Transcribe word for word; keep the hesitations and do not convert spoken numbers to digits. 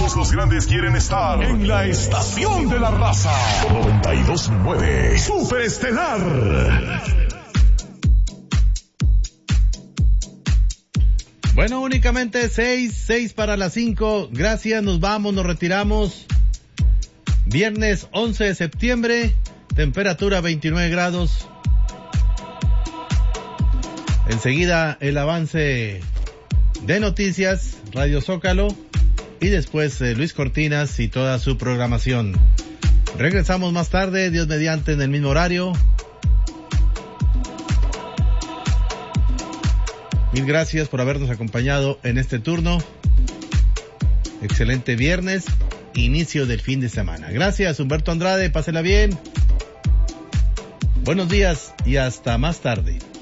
Todos los grandes quieren estar en la estación de la raza. noventa y dos punto nueve Superestelar. Bueno, únicamente seis, seis para las cinco. Gracias, nos vamos, nos retiramos. Viernes once de septiembre, temperatura veintinueve grados. Enseguida el avance de noticias, Radio Zócalo, y después eh, Luis Cortinas y toda su programación. Regresamos más tarde, Dios mediante, en el mismo horario. Mil gracias por habernos acompañado en este turno. Excelente viernes, inicio del fin de semana. Gracias, Humberto Andrade, pásela bien. Buenos días y hasta más tarde.